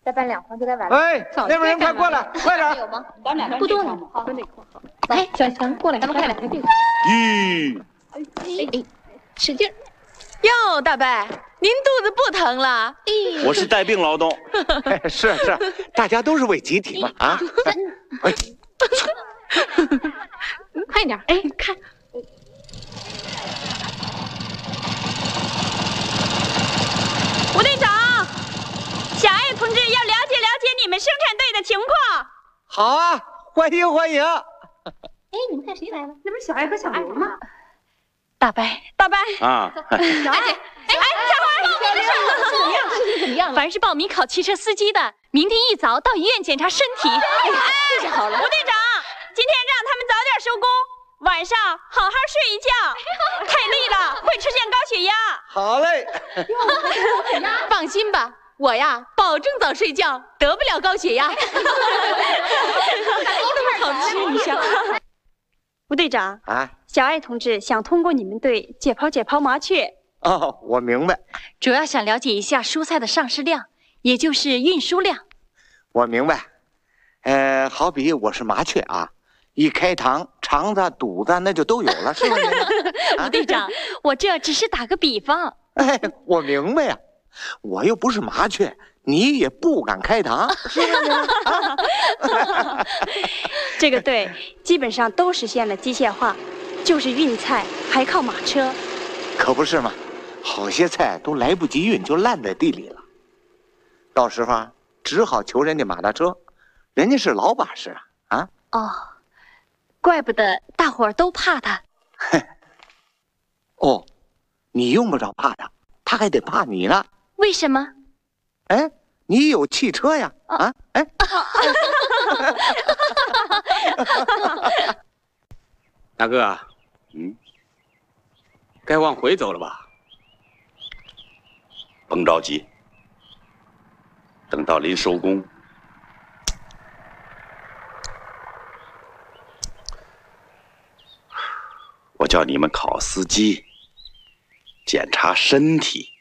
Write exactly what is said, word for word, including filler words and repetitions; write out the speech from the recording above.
再搬两筐就该完了。 哎，那边人快过来，快点！ 有吗？ 咱们俩不多呢。 好， 分这块好。哎，小强过来，咱们快点排队。 咦， 哎，使劲儿。 哟，大伯，您肚子不疼了？ 我是带病劳动。 哎，是是，大家都是为集体嘛啊！哎， 快点！哎，看。 吴队长，小艾同志要了解了解你们生产队的情况。 好啊，欢迎欢迎！ 哎，你们看谁来了？那不是小艾和小刘吗？ 大伯， 大伯啊， 小艾，哎，小艾，怎么样？事情怎么样了？ 凡是报名考汽车司机的，明天一早到医院检查身体。哎， 这下好了。 吴队长，今天让他们早点收工，晚上好好睡一觉，太累了会出现高血压。 好嘞。 放心吧，我呀保证早睡觉，得不了高血压。 好吃一下。吴队长啊， 小艾同志想通过你们队解剖解剖麻雀。 哦，我明白， 主要想了解一下蔬菜的上市量，也就是运输量。 我明白。呃，好比我是麻雀啊，一开膛，肠子、肚子那就都有了，是不是？ 吴队长，我这只是打个比方。 哎，我明白呀，我又不是麻雀，你也不敢开膛，是不是？啊、 这个队基本上都实现了机械化，就是运菜还靠马车。 可不是嘛，好些菜都来不及运就烂在地里了，到时候啊，只好求人家马大车，人家是老把式啊啊！ 哦，怪不得大伙儿都怕他。 嘿，哦，你用不着怕他，他还得怕你呢。 为什么？ 哎，你有汽车呀！啊，哎。 大哥， 嗯， 该往回走了吧？ 甭着急，等到临收工，我叫你们考司机，检查身体。